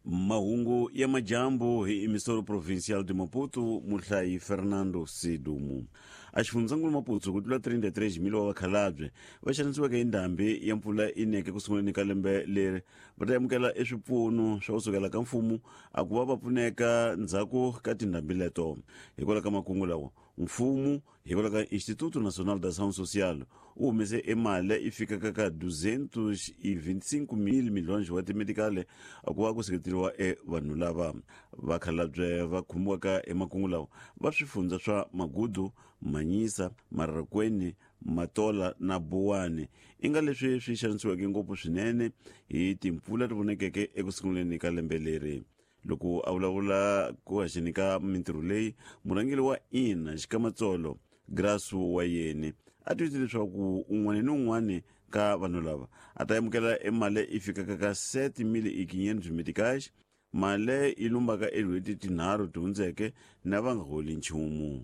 Mahungu ya majambo hi emisoro provincial de Maputo muhlayi Fernando Sidumu. Axifundzakulu Maputo ku tlula 33,000 wa vakhalabye va xanisiweke hi ndhambi ya mpfula ineke ku sunguleni ka lembe leri va ta amukela eswipfuno swa kusukela ka mfumo a ku va va pfuneka ndzhaku ka tindhambi leto. Hikwalaho ka makungu lawa mfumo hikwalaho ka Instituto Nacional da Ação Social u humese emali ifikaka ka 225 mil milhões wa timedikale a ku va ku seketeriwa vanhu lava vakhalabye va khumiwaka emakungu lawa va swifundza swa Magudu, Manyisa, Marakweni, Matola na Buwane inga leswi swi xanisiweke ngopfu swinene hi timpfula ti vonekeke ekusunguleni ka lembe leri. Loko a vulavula ku haxeni ka mintirho leyi murhangeli wa ina Xikamatsolo Grasu wa yeni a twise leswaku un'wana ni un'wana ka vanhu lava a ta amukela emali ifikaka ka 7,500 meticais mali yi lumbaka elweti tinharhu ti hundzeke na va nga holi nchumu.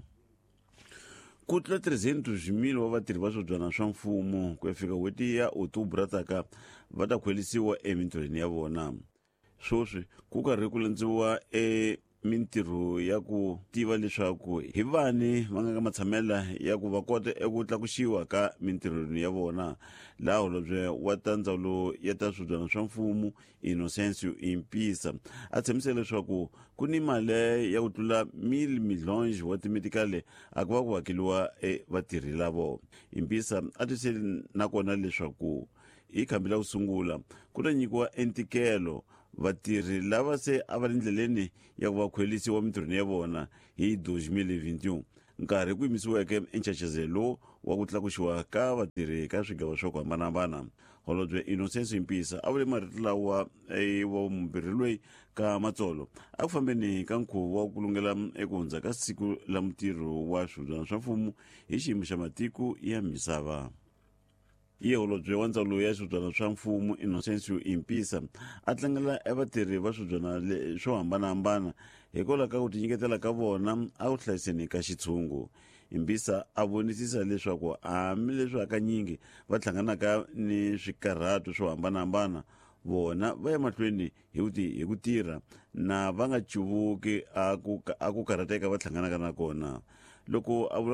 Ku tlula 300,000 wa vatirhi va swibyana swa mfumo ku ya fika n'hweti ya Otubra taka va ta khwelisiwa emintirhweni ya vona. Swoswi ku karhi ku landziwa mintirho ya ku tiva leswaku hi vani va nga ka matshamela ya ku va kota eku tlakuxiwa ka mintirho ya vona. Laha holobye wa ta ndzawulo ya ta swibyana swa mfumo Inocencio Impisa a tshembise leswaku ku ni mali ya ku tlula 1,000 milhões wa timedikale a ku va ku hakeliwa vatirhi lavo. Impisa a tise nakona leswaku hi khambi la ku sungula ku ta nyikiwa entikelo vatirhi lava se a va le ndleleni ya ku va khwelisiwa mintirhweni ya vona hi 2021 nkarhi ku yimisiweke enchachazelo wa ku tlakuxiwa ka vatirhi ka swigava swa ku hambanahambana. Holobye Inocencio Impisa a vule marito lawa wa mumbirhi loyi ka Matsolo a ku fambeni ka nkhuvo wa ku lungela eku hundza ka siku la mutirho wa swibyana swa mfumo hi xiyimo xa matiko ya misava. Iye holobye wa ndzawulo ya swibyana swa mfumo Inocencio Impisa a tlangela vatirhi va swibyana swo hambanahambana hikwalaho ka ku tinyiketela ka vona a ku hlayiseni ka xitshungu. Impisa a vonisisa leswaku hambileswi hakanyingi va hlanganaka ni swikarhato swo hambanahambana vona va ya mahlweni hi ku tirha na va nga cuvuki a ku karhateka va hlanganaka na kona. Loko a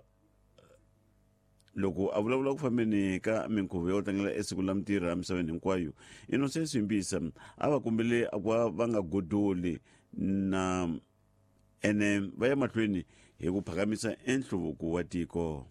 vulavula ku fambeni ka minkhuvo yo tlangela esiku la mutirhi emisaveni hinkwayo Inocencio Impisa a va kombele a ku va nga godoli na ene va ya mahlweni hi ku phakamisa enhluvuko wa tiko.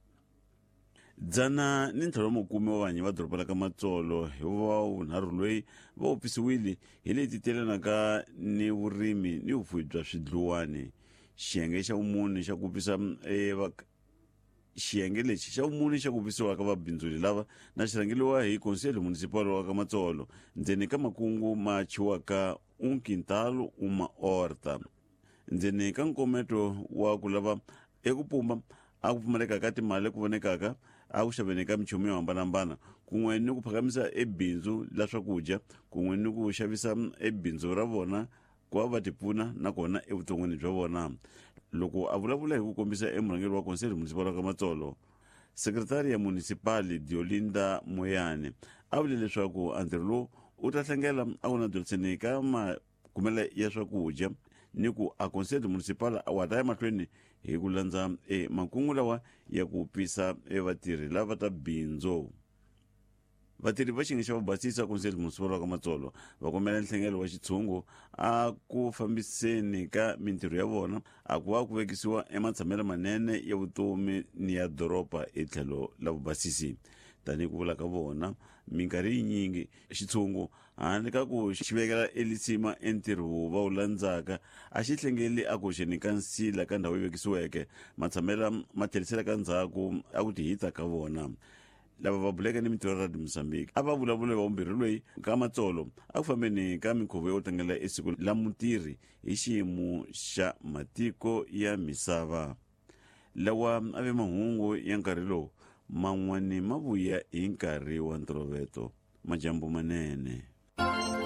108 wa vanhu va doroba ka Matsolo hi vunharhu loyi va opisiwile hi leti telanaka ni vurimi ni vufuwi bya swidluwani. Xiyenge xa vumune xa ku opisa xiyenge lexi xa vumune xa ku opisiwa ka vabindzuri lava na xirhangeliwa hi Konselo Municipal wa ka Matsolo ndzeni ka makungu ma chiwaka Quintalo uma horta. Ndzeni ka nkometo wa ku lava eku pumba a ku pfumaleka ka timali ku vonekaka a ku xaveni ka michumu yo hambanahambana kun'we ni ku phakamisa ebindzu la swakudya kun'we ni ku xavisa ebindzu ra vona ku va va tipfuna nakona evuton'wini bya vona. Loko a vulavula hi ku kombisa emurhangeri wa Konselo Municipal wa ka Matsolo sekretari ya municipali Diolinda Moyane a vule leswaku antirho lowu u ta hlangela a ku na dyoriseni ka makumele ya swakudya ni ku a Konselo Municipal wa ta ya mahlweni hi ku landza makungu lawa ya ku opisa vatirhi lava ta bindzu. Vatirhi va xiyenge xa vubasisa Konselo Municipal wa ka Matsolo va kombela nhlengelo wa xitshungu a ku fambiseni ka mintirho ya vona a ku va ku vekisiwa ematshamelo manene ya vutomi ni ya doroba etlhelo la vubasisi. Tanihi ku vula ka vona minkarhi yinyingi xitshungu handle ka ku xi vekela elisima entirho va wu landzaka a xi hlengeli a ku xeni ka nsila ka ndhawu yi vekisiweke matshamela ma tlhelisela ka ndzhaku a ku tihita ka vona. Lava va buleka ni mintirho ya Radio Mozambique a va vulavula va vumbirhi loyi ka Matsolo a ku fambeni ka minkhuvo yo tlangela esiku la mutirhi hi xiyimo xa matiko ya misava. Lawa a ve mahungu ya nkarhi lowu man'wani ma vuya hi nkarhi wa ntolovelo majambu manene.